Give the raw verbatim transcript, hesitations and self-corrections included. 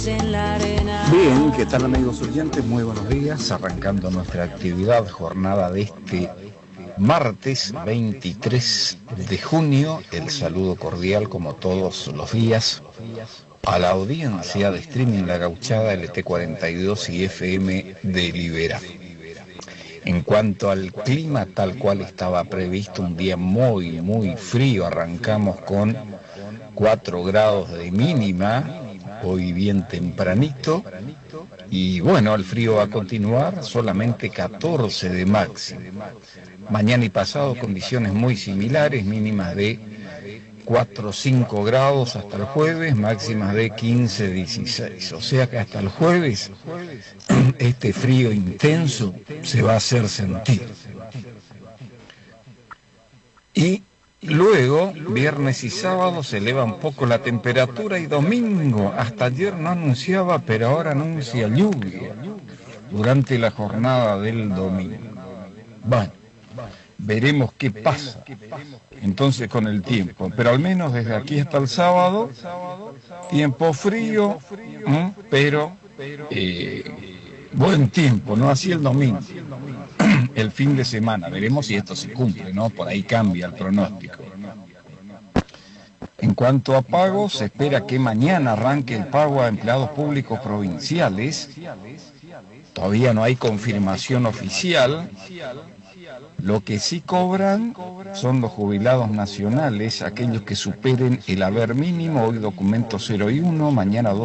Bien, ¿qué tal amigos oyentes? Muy buenos días, arrancando nuestra actividad, jornada de este martes veintitrés de junio, el saludo cordial como todos los días a la audiencia de streaming La Gauchada, L T cuarenta y dos y F M de Libera. En cuanto al clima, tal cual estaba previsto, un día muy, muy frío, arrancamos con cuatro grados de mínima, hoy bien tempranito, y bueno, el frío va a continuar, solamente catorce de máximo. Mañana y pasado condiciones muy similares, mínimas de cuatro o cinco grados hasta el jueves, máximas de quince a dieciséis, o sea que hasta el jueves este frío intenso se va a hacer sentir. Y luego, viernes y sábado se eleva un poco la temperatura y domingo, hasta ayer no anunciaba, pero ahora anuncia lluvia durante la jornada del domingo. Bueno, veremos qué pasa entonces con el tiempo, pero al menos desde aquí hasta el sábado, tiempo frío, ¿eh? pero eh, buen tiempo, ¿no? Así el domingo. El fin de semana, veremos si esto se cumple, ¿no? Por ahí cambia el pronóstico. En cuanto a pagos, se espera que mañana arranque el pago a empleados públicos provinciales. Todavía no hay confirmación oficial. Lo que sí cobran son los jubilados nacionales, aquellos que superen el haber mínimo, hoy documento cero y uno, mañana